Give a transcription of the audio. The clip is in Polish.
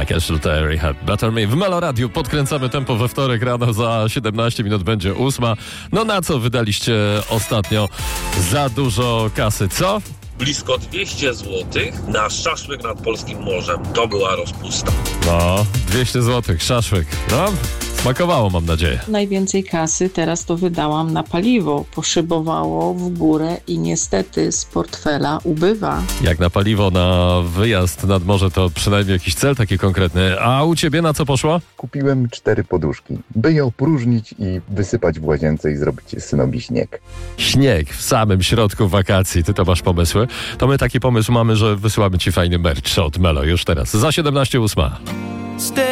Michael Schluter, Better Me. W Melo Radiu podkręcamy tempo we wtorek rano, za 17 minut będzie 8. No na co wydaliście ostatnio za dużo kasy, co? Blisko 200 zł na szaszłyk nad polskim morzem. To była rozpusta. No, 200 zł, szaszłyk. No, smakowało, mam nadzieję. Najwięcej kasy teraz to wydałam na paliwo. Poszybowało w górę i niestety z portfela ubywa. Jak na paliwo na wyjazd nad morze, to przynajmniej jakiś cel taki konkretny. A u ciebie na co poszło? Kupiłem 4 poduszki, by je opróżnić i wysypać w łazience i zrobić synowi śnieg. Śnieg w samym środku wakacji. Ty to masz pomysły? To my taki pomysł mamy, że wysyłamy ci fajny merch od Melo już teraz. Za 17:08.